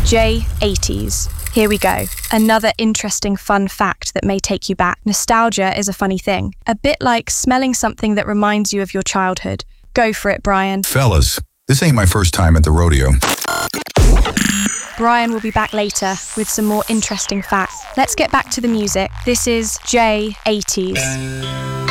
J, 80s. Here we go. Another interesting fun fact that may take you back. Nostalgia is a funny thing. A bit like smelling something that reminds you of your childhood. Go for it, Brian. Fellas, this ain't my first time at the rodeo. Brian will be back later with some more interesting facts. Let's get back to the music. This is J, 80s.